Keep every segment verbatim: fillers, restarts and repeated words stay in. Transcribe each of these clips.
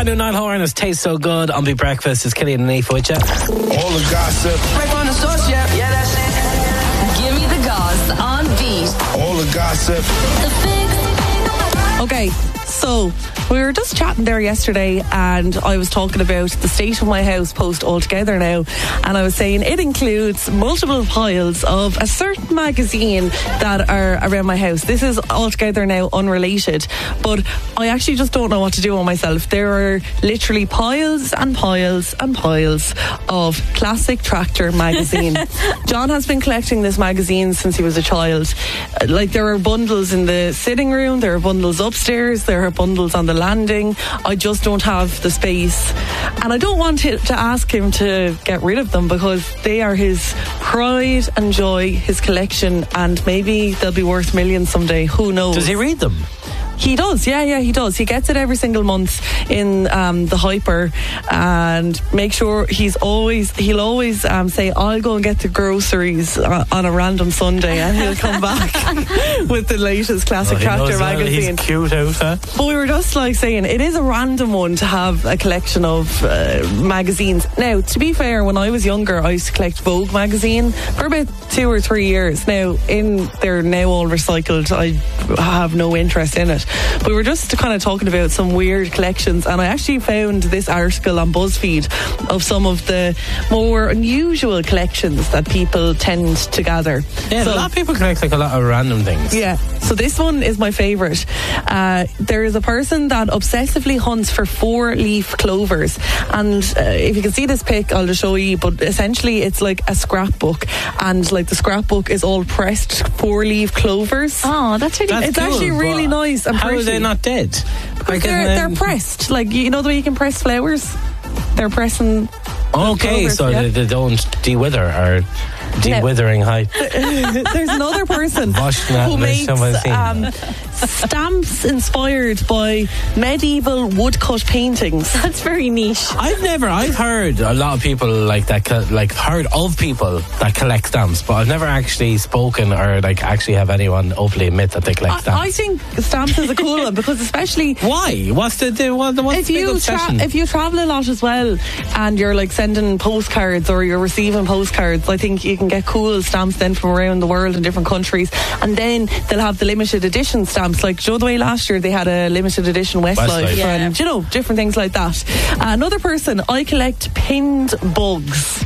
brand new Niall Horan. It tastes so good. On Be Breakfast is Killian and Aoife with you. All the gossip. Break on the sauce, yeah, yeah, that's it. Give me the goss on Beat. All the gossip. The Fix. Okay, so we were just chatting there yesterday and I was talking about the state of my house post altogether now, and I was saying it includes multiple piles of a certain magazine that are around my house. This is altogether now unrelated, but I actually just don't know what to do on myself. There are literally piles and piles and piles of Classic Tractor magazine. John has been collecting this magazine since he was a child. Like, there are bundles in the sitting room, there are bundles upstairs, there are bundles on the landing. I just don't have the space, and I don't want to, to ask him to get rid of them because they are his pride and joy, his collection, and maybe they'll be worth millions someday. Who knows? Does he read them? He does, yeah, yeah, he does. He gets it every single month in um, the Hyper, and make sure he's always, he'll always um, say, I'll go and get the groceries uh, on a random Sunday, and he'll come back with the latest Classic Oh, he Tractor knows well. magazine. He's cute out, huh? But we were just like saying, it is a random one to have a collection of uh, magazines. Now, to be fair, when I was younger, I used to collect Vogue magazine for about two or three years. Now, in they're now all recycled. I have no interest in it. But we were just kind of talking about some weird collections, and I actually found this article on BuzzFeed of some of the more unusual collections that people tend to gather. Yeah, So- a lot of people collect like a lot of random things. yeah, so this one is my favourite. Uh, there is a person that obsessively hunts for four-leaf clovers, and uh, if you can see this pic, I'll just show you, but essentially it's like a scrapbook, and like the scrapbook is all pressed four-leaf clovers. Oh, that's really That's It's cool, actually really but nice and How pretty. are they not dead? Like, They're, um, they're pressed, like, you know the way you can press flowers? They're pressing... Okay, clovers, so yeah. they, they don't de-wither or de-withering high. There's another person Vashna, who makes Vashna um, stamps inspired by medieval woodcut paintings. That's very niche. I've never, I've heard a lot of people like that, co- like heard of people that collect stamps, but I've never actually spoken or like actually have anyone openly admit that they collect I, stamps. I think stamps is a cool one because especially Why? What's the, the what, what's if the big you tra- obsession? if you travel a lot as well and you're like sending postcards or you're receiving postcards, I think you can get cool stamps then from around the world in different countries, and then they'll have the limited edition stamps. Like, do you know the way last year they had a limited edition Westlife, Westlife. Yeah. and you know, different things like that. Uh, another person, I collect pinned bugs.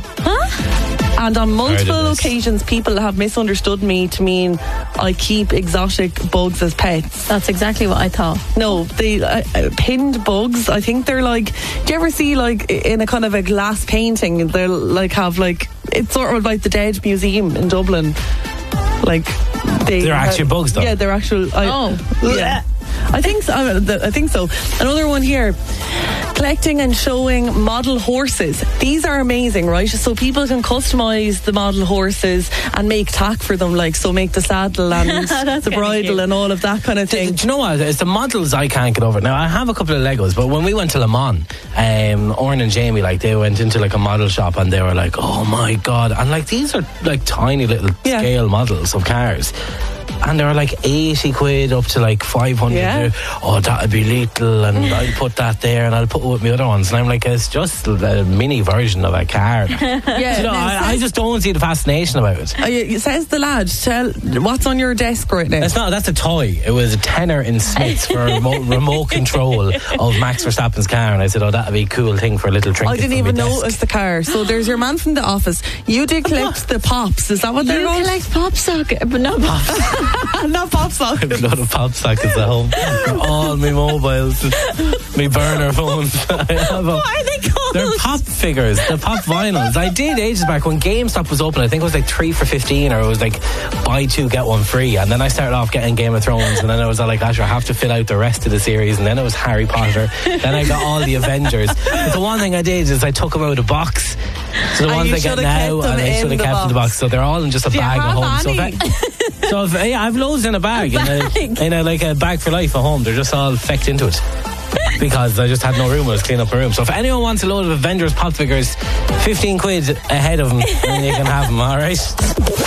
Huh? And on Heard multiple of this. occasions, people have misunderstood me to mean I keep exotic bugs as pets. That's exactly what I thought. No, they uh, uh, pinned bugs. I think they're like. Do you ever see like in a kind of a glass painting? They'll like have like it's sort of like the Dead Museum in Dublin. Like they. They're actually bugs, though? Yeah, they're actual. I, Oh. yeah. I think so. I think so. Another one here. Collecting and showing model horses. These are amazing, right? So people can customise the model horses and make tack for them, like so make the saddle and That's the kinda bridle cute. and all of that kind of Do, thing. do you know what? It's the models I can't get over. Now, I have a couple of Legos, but when we went to Le Mans, um, Oren and Jamie, like, they went into like a model shop and they were like, oh my God. And like, these are like tiny little Yeah. scale models of cars. And they were like eighty quid up to like five hundred. Yeah. Oh, that'd be little, and I'll put that there, and I'll put it with my other ones. And I'm like, it's just a mini version of a car. Yeah, You know, now, I, I says- just don't see the fascination about it. Uh, it says the lad, tell what's on your desk right now. It's not. That's a toy. It was a tenner in Smiths for a remote, remote control of Max Verstappen's car, and I said, "Oh, that'd be a cool thing for a little trinket." I didn't for my even desk. notice the car. So there's your man from the office. You did collect the pops. Is that what they're You called? collect pop socket, but not pop. Not pop I sock. have a lot of pop sockets at home. All my mobiles, my burner phones. I have a, What are they called? They're pop figures. They're pop vinyls. I did ages back when GameStop was open. I think it was like three for fifteen, or it was like buy two get one free. And then I started off getting Game of Thrones, and then I was like, "Gosh, I have to fill out the rest of the series." And then it was Harry Potter. Then I got all the Avengers. But the one thing I did is I took them out of the box. So the And ones you I get should've now, kept them and I in should have the kept in the box. box. So they're all in just a Do you bag at have home. So any? if I, so if, yeah, I've loads in a bag, in a, bag. in a like a bag for life at home. They're just all fecked into it. Because I just had no room, I was cleaning up my room. So if anyone wants a load of Avengers pop figures, fifteen quid ahead of them, and you can have them, alright?